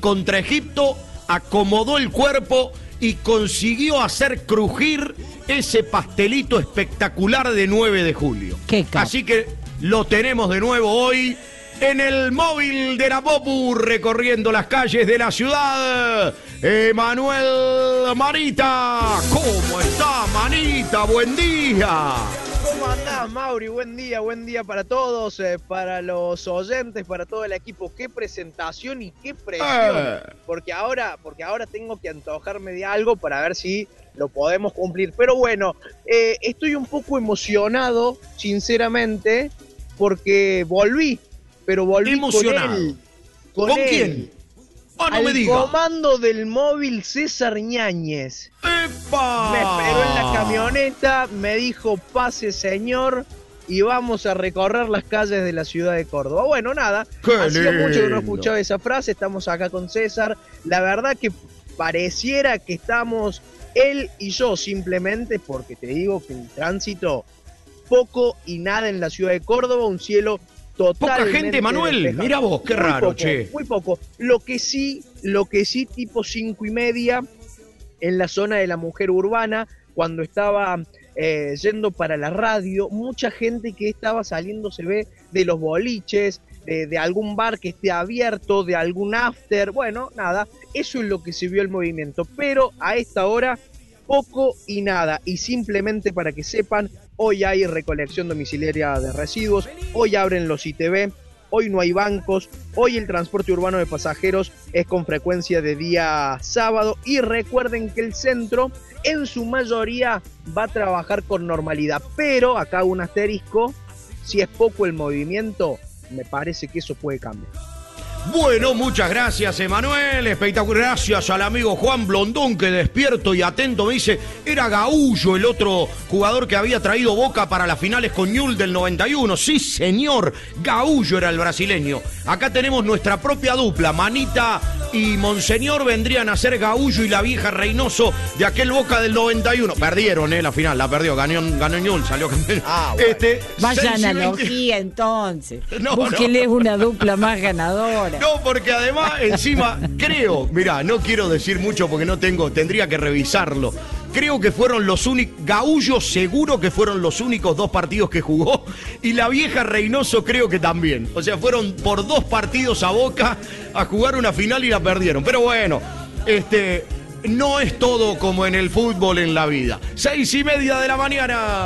contra Egipto, acomodó el cuerpo y consiguió hacer crujir ese pastelito espectacular de 9 de julio. Así que lo tenemos de nuevo hoy en el móvil de la Popu, recorriendo las calles de la ciudad. Emanuel Marita, ¿cómo está, Manita? Buen día. ¿Cómo andás, Mauri? Buen día para todos, para los oyentes, para todo el equipo. Qué presentación y qué presión. Porque ahora tengo que antojarme de algo para ver si lo podemos cumplir. Pero bueno, estoy un poco emocionado, sinceramente, porque volví. Pero volví emocionado. con él. ¿Con quién? No me diga. Comando del móvil César Ñáñez. ¡Epa! Me esperó en la camioneta, me dijo, pase señor, y vamos a recorrer las calles de la ciudad de Córdoba. Bueno, nada, hacía mucho que no escuchaba esa frase, estamos acá con César. La verdad que pareciera que estamos él y yo simplemente, porque te digo que el tránsito, poco y nada en la ciudad de Córdoba, un cielo totalmente poca gente, Manuel. despejado. Mira vos, qué raro, poco, che. Muy poco. Lo que sí, tipo 5:30, en la zona de la Mujer Urbana, cuando estaba yendo para la radio, mucha gente que estaba saliendo, se ve, de los boliches, de algún bar que esté abierto, de algún after. Bueno, nada, eso es lo que se vio el movimiento. Pero a esta hora, poco y nada. Y simplemente para que sepan, hoy hay recolección domiciliaria de residuos, hoy abren los ITV, hoy no hay bancos, hoy el transporte urbano de pasajeros es con frecuencia de día sábado, y recuerden que el centro en su mayoría va a trabajar con normalidad, pero acá hago un asterisco, si es poco el movimiento, me parece que eso puede cambiar. Bueno, muchas gracias, Emanuel. Espectacular. Gracias al amigo Juan Blondón, que despierto y atento me dice, era Gaullo el otro jugador que había traído Boca para las finales con Newell's del 91. Sí, señor, Gaullo era el brasileño. Acá tenemos nuestra propia dupla, Manita y Monseñor vendrían a ser Gaullo y la vieja Reynoso de aquel Boca del 91. Perdieron, la final, la perdió, ganó Newell's, salió campeón. Bueno. Vaya analogía, entonces. Búsquele una dupla más ganadora. No, porque además, encima, creo, mirá, no quiero decir mucho porque tendría que revisarlo. Creo que fueron los únicos, Gaullo seguro que fueron los únicos 2 partidos que jugó, y la vieja Reynoso creo que también. O sea, fueron por 2 partidos a Boca a jugar una final y la perdieron. Pero bueno, no es todo como en el fútbol en la vida. 6:30 de la mañana.